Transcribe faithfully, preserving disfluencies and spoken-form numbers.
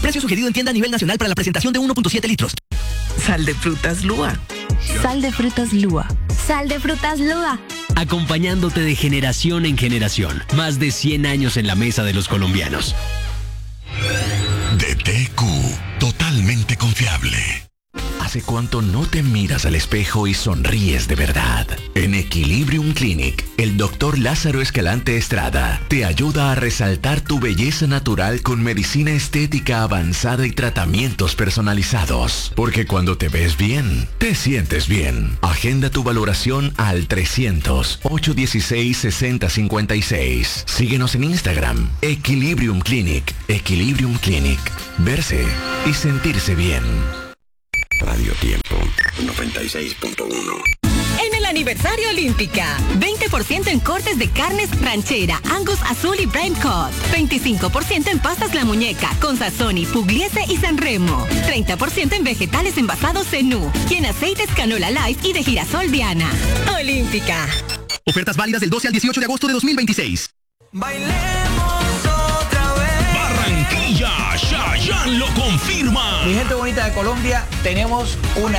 Precio sugerido en tienda a nivel nacional para la presentación de uno punto siete litros. Sal de frutas Lua. Sal de frutas Lua. Sal de frutas Lua. Acompañándote de generación en generación. Más de cien años en la mesa de los colombianos. D T Q, totalmente confiable. ¿Hace cuánto no te miras al espejo y sonríes de verdad? En Equilibrium Clinic, el doctor Lázaro Escalante Estrada te ayuda a resaltar tu belleza natural con medicina estética avanzada y tratamientos personalizados. Porque cuando te ves bien, te sientes bien. Agenda tu valoración al trescientos, ochocientos dieciséis, sesenta cincuenta y seis. Síguenos en Instagram, Equilibrium Clinic. Equilibrium Clinic. Verse y sentirse bien. Radio Tiempo noventa y seis punto uno. En el aniversario Olímpica, veinte por ciento en cortes de carnes ranchera, Angus Azul y Prime Cut. veinticinco por ciento en pastas La Muñeca, con Sazoni, Pugliese y Sanremo. treinta por ciento en vegetales envasados Zenú y en aceites Canola Life y de girasol Diana. Olímpica. Ofertas válidas del doce al dieciocho de agosto de dos mil veintiséis. Bailemos otra vez. Barranquilla, Chayanne lo confirma. Mi gente bonita de Colombia, tenemos una